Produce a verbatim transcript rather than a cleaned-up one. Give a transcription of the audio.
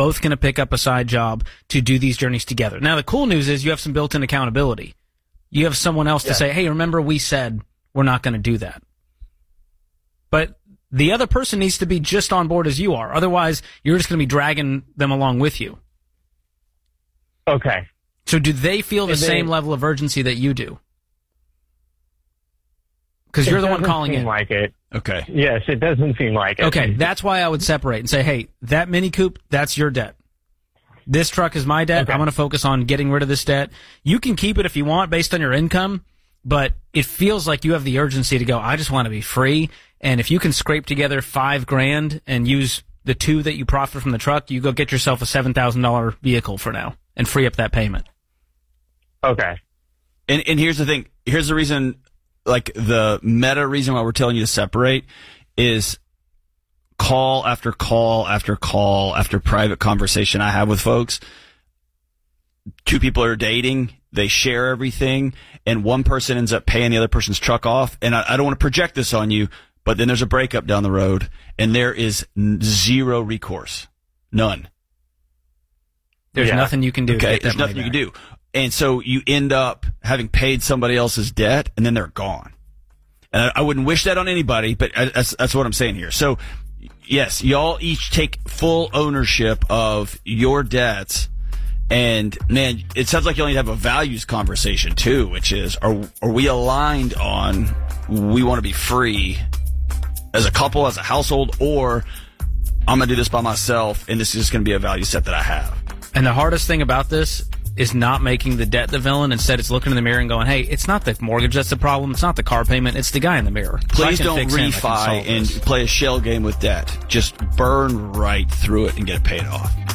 both going to pick up a side job to do these journeys together. Now, the cool news is you have some built-in accountability. You have someone else yeah. to say, hey, remember we said we're not going to do that. But the other person needs to be just on board as you are. Otherwise, you're just going to be dragging them along with you. Okay. So do they feel the and same they, level of urgency that you do? Because you're the one calling seem in. Like it. Okay. Yes, it doesn't seem like it. Okay, that's why I would separate and say, hey, that Mini Coupe, that's your debt. This truck is my debt. Okay. I'm going to focus on getting rid of this debt. You can keep it if you want based on your income, but it feels like you have the urgency to go, I just want to be free. And if you can scrape together five grand and use the two that you profit from the truck, you go get yourself a seven thousand dollars vehicle for now and free up that payment. Okay. And and here's the thing. Here's the reason, like the meta reason why we're telling you to separate is call after call after call after private conversation I have with folks. Two people are dating, they share everything, and one person ends up paying the other person's truck off. And I, I don't want to project this on you, but then there's a breakup down the road, and there is zero recourse. None. There's yeah. nothing you can do. Okay, there's nothing you can do. And so you end up having paid somebody else's debt, and then they're gone. And I, I wouldn't wish that on anybody, but I, that's, that's what I'm saying here. So, yes, y'all each take full ownership of your debts. And, man, it sounds like you only have a values conversation, too, which is, are are we aligned on we want to be free as a couple, as a household, or I'm going to do this by myself, and this is just going to be a value set that I have. And the hardest thing about this is not making the debt the villain. Instead, it's looking in the mirror and going, hey, it's not the mortgage that's the problem. It's not the car payment. It's the guy in the mirror. Please don't refi and play a shell game with debt. Just burn right through it and get it paid off.